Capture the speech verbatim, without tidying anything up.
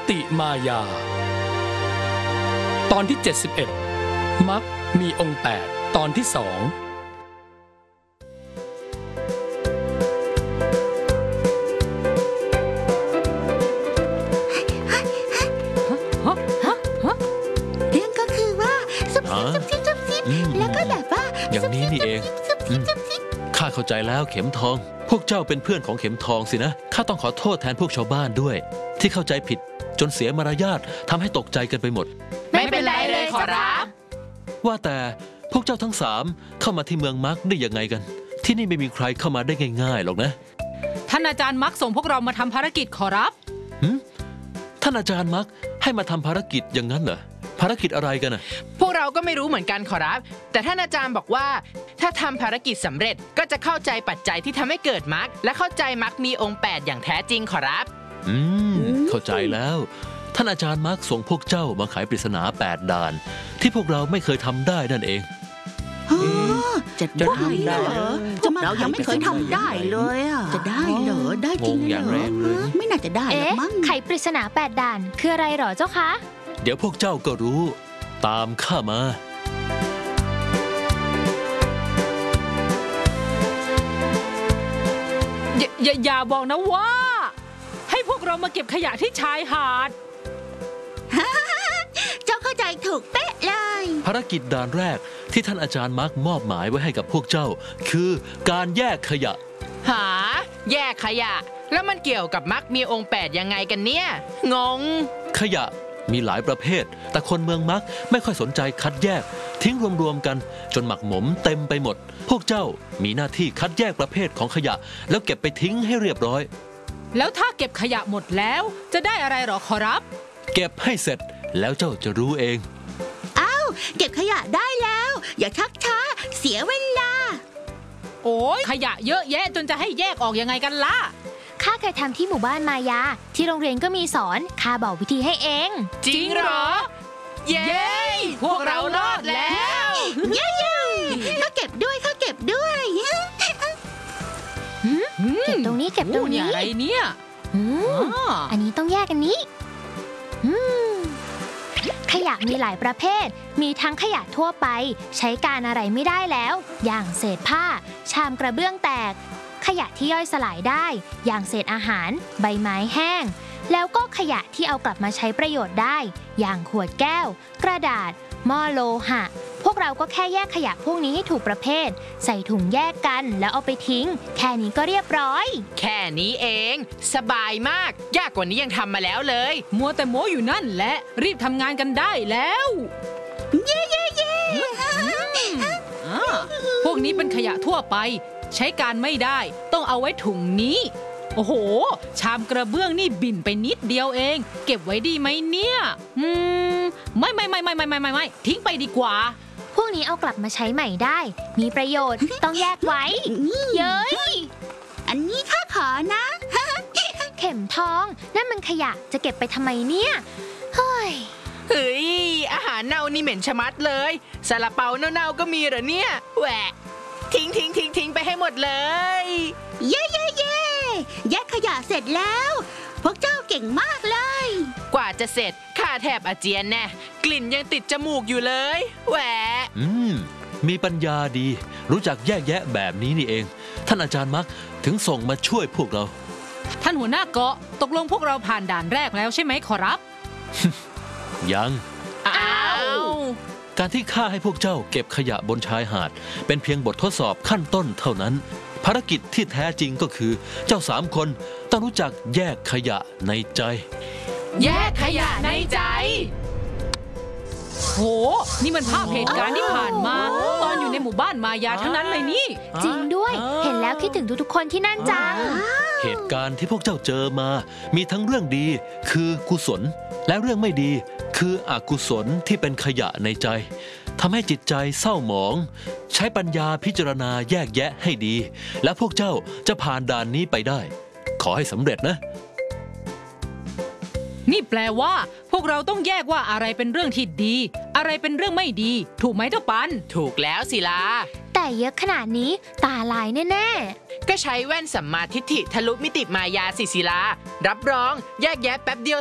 ติมายาตอนที่เจ็ดสิบเอ็ดมักมีองค์แปดตอนที่สองเรื่องก็คือว่าซุบซิบซุบซิบซุบซิบแล้วก็แบบว่าอย่างนี้นี่เองข้าเข้าใจแล้วเข็มทองพวกเจ้าเป็นเพื่อนของเข็มทองสินะข้าต้องขอโทษแทนพวกชาวบ้านด้วยที่เข้าใจผิดจนเสียมารยาททำให้ตกใจกันไปหมดไม่เป็นไรเลยขอรับว่าแต่พวกเจ้าทั้งสามเข้ามาที่เมืองมักได้ยังไงกันที่นี่ไม่มีใครเข้ามาได้ง่ายๆหรอกนะท่านอาจารย์มักส่งพวกเรามาทำภารกิจขอรับท่านอาจารย์มักให้มาทำภารกิจอย่างนั้นเหรอภารกิจอะไรกันน่ะพวกเราก็ไม่รู้เหมือนกันขอรับแต่ท่านอาจารย์บอกว่าถ้าทำภารกิจสำเร็จก็จะเข้าใจปัจจัยที่ทำให้เกิดมรรคและเข้าใจมรรคมีองค์แปดอย่างแท้จริงขอรับอืมเข้าใจแล้วท่านอาจารย์มักส่งพวกเจ้ามาไขปริศนาแปดด่านที่พวกเราไม่เคยทำได้นั่นเองจะได้เหรอพวกเรายังไม่เคยทำได้เลยอ่ะจะได้เหรอได้จริงเหรอไม่น่าจะได้หรอกมั้งไขปริศนาแปดด่านคืออะไรหรอเจ้าคะเดี๋ยวพวกเจ้าก็รู้ตามข้ามาอย่าอย่าอย่าบอกนะว่าให้พวกเรามาเก็บขยะที่ชายหาดเจ้าเข้าใจถูกเป๊ะเลยภารกิจด่านแรกที่ท่านอาจารย์มักมอบหมายไว้ให้กับพวกเจ้าคือการแยกขยะหาแยกขยะแล้วมันเกี่ยวกับมรรคมีองค์แปดยังไงกันเนี่ยงงขยะมีหลายประเภทแต่คนเมืองมักไม่ค่อยสนใจคัดแยกทิ้งรวมๆกันจนหมักหมมเต็มไปหมดพวกเจ้ามีหน้าที่คัดแยกประเภทของขยะแล้วเก็บไปทิ้งให้เรียบร้อยแล้วถ้าเก็บขยะหมดแล้วจะได้อะไรหรอขอรับเก็บให้เสร็จแล้วเจ้าจะรู้เองอ้าวเก็บขยะได้แล้วอย่าชักช้าเสียเวลาโอ้ยขยะเยอะแยะจนจะให้แยกออกยังไงกันล่ะข้าเคยทำที่หมู่บ้านมายาที่โรงเรียนก็มีสอนข้าบอกวิธีให้เองจริงเหรอเย้พวกเรารอดแล้วเย้ข้าเก็บด้วยข้าเก็บด้วยเก็บตรงนี้เก็บตรงนี้อะไรเนี่ยอันนี้ต้องแยกกันนี้ขยะมีหลายประเภทมีทั้งขยะทั่วไปใช้การอะไรไม่ได้แล้วอย่างเศษผ้าชามกระเบื้องแตกขยะที่ย่อยสลายได้อย่างเศษอาหารใบไม้แห้งแล้วก็ขยะที่เอากลับมาใช้ประโยชน์ได้อย่างขวดแก้วกระดาษหม้อโลหะพวกเราก็แค่แยกขยะพวกนี้ให้ถูกประเภทใส่ถุงแยกกันแล้วเอาไปทิ้งแค่นี้ก็เรียบร้อยแค่นี้เองสบายมากยากกว่านี้ยังทำมาแล้วเลยมัวแต่โม้อยู่นั่นแหละรีบทำงานกันได้แล้วเย้เย้เย้พวกนี้เป็นขยะทั่วไปใช้การไม่ได้ต้องเอาไว้ถุงนี้โอ้โหชามกระเบื้องนี่บิ่นไปนิดเดียวเองเก็บไว้ดีไหมเนี่ยอืมไม่ไม่ไม่ไม่ไม่ไม่ไม่ทิ้งไปดีกว่าพวกนี้เอากลับมาใช้ใหม่ได้มีประโยชน์ต้องแยกไว้เย้ยอันนี้ข้าขอนะเข็มทองนั่นมันขยะจะเก็บไปทำไมเนี่ยเฮ้ยเฮ้ยอาหารเน่านี่เหม็นชะมัดเลยซาลาเปาเน่าๆก็มีเหรอเนี่ยแหวะทิ้งทิ้งทิ้งทิ้งไปให้หมดเลยเย้เย้เย้แยกขยะเสร็จแล้วพวกเจ้าเก่งมากเลยกว่าจะเสร็จข้าแทบอาเจียนแน่กลิ่นยังติดจมูกอยู่เลยแหวะอืมมีปัญญาดีรู้จักแยกแยะแบบนี้นี่เองท่านอาจารย์มักถึงส่งมาช่วยพวกเราท่านหัวหน้าเกาะตกลงพวกเราผ่านด่านแรกแล้วใช่ไหมขอรับยังอ้าวการที่ข้าให้พวกเจ้าเก็บขยะบนชายหาดเป็นเพียงบททดสอบขั้นต้นเท่านั้นภารกิจที่แท้จริงก็คือเจ้าสามคนต้องรู้จักแยกขยะในใจแยกขยะในใจโหนี่มันภาพเหตุการณ์ที่ผ่านมาตอนอยู่ในหมู่บ้านมายาทั้งนั้นเลยนี่จริงด้วยเห็นแล้วคิดถึงทุกๆคนที่นั่นจังเหตุการณ์ที่พวกเจ้าเจอมามีทั้งเรื่องดีคือกุศลและเรื่องไม่ดีคืออกุศลที่เป็นขยะในใจทำให้จิตใจเศร้าหมองใช้ปัญญาพิจารณาแยกแยะให้ดีและพวกเจ้าจะผ่านด่านนี้ไปได้ขอให้สำเร็จนะนี่แปลว่าพวกเราต้องแยกว่าอะไรเป็นเรื่องที่ดีอะไรเป็นเรื่องไม่ดีถูกไหมเจ้าปันถูกแล้วศิลาแต่เยอะขนาดนี้ตาลายแน่ๆก็ใช้แว่นสัมมาทิฏฐิทะลุมิติมายาสิศิลารับรองแยกแยะแป๊บเดียว